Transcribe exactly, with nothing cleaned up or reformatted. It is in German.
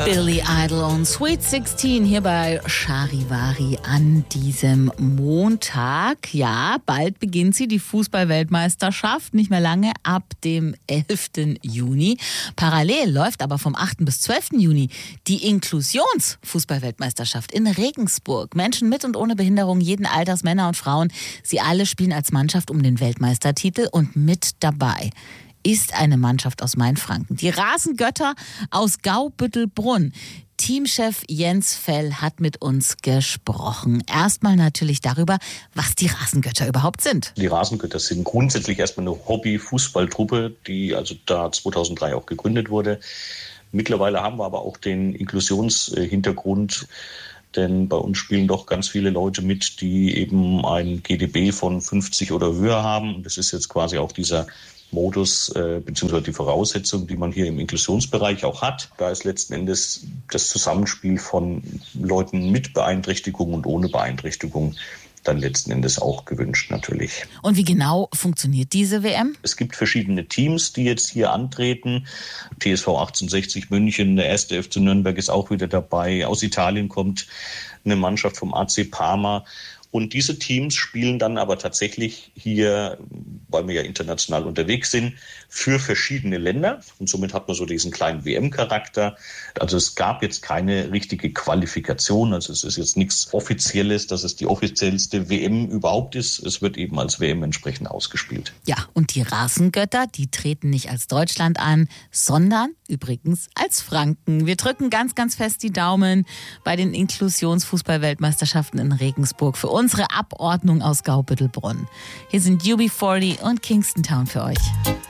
Billy Idol und Sweet sechzehn hier bei Charivari an diesem Montag. Ja, bald beginnt sie, die Fußball-Weltmeisterschaft. Nicht mehr lange, ab dem elften Juni. Parallel läuft aber vom achten bis zwölften Juni die Inklusions-Fußball-Weltmeisterschaft in Regensburg. Menschen mit und ohne Behinderung, jeden Alters, Männer und Frauen. Sie alle spielen als Mannschaft um den Weltmeistertitel und mit dabei ist eine Mannschaft aus Mainfranken. Die Rasengötter aus Gaubüttelbrunn. Teamchef Jens Fell hat mit uns gesprochen. Erstmal natürlich darüber, was die Rasengötter überhaupt sind. Die Rasengötter sind grundsätzlich erstmal eine Hobby-Fußballtruppe, die also da zweitausenddrei auch gegründet wurde. Mittlerweile haben wir aber auch den Inklusionshintergrund, denn bei uns spielen doch ganz viele Leute mit, die eben ein G D B von fünfzig oder höher haben. Das ist jetzt quasi auch dieser Modus äh, bzw. die Voraussetzung, die man hier im Inklusionsbereich auch hat. Da ist letzten Endes das Zusammenspiel von Leuten mit Beeinträchtigung und ohne Beeinträchtigung dann letzten Endes auch gewünscht natürlich. Und wie genau funktioniert diese W M? Es gibt verschiedene Teams, die jetzt hier antreten. T S V achtzehnhundertsechzig München, der erste F C Nürnberg ist auch wieder dabei. Aus Italien kommt eine Mannschaft vom A C Parma. Und diese Teams spielen dann aber tatsächlich hier, weil wir ja international unterwegs sind, für verschiedene Länder. Und somit hat man so diesen kleinen W M-Charakter. Also es gab jetzt keine richtige Qualifikation. Also es ist jetzt nichts Offizielles, dass es die offiziellste W M überhaupt ist. Es wird eben als W M entsprechend ausgespielt. Ja, und die Rasengötter, die treten nicht als Deutschland an, sondern übrigens als Franken. Wir drücken ganz, ganz fest die Daumen bei den Inklusionsfußball-Weltmeisterschaften in Regensburg für unsere Abordnung aus Gaubüttelbrunn. Hier sind U B vierzig und Kingston Town für euch.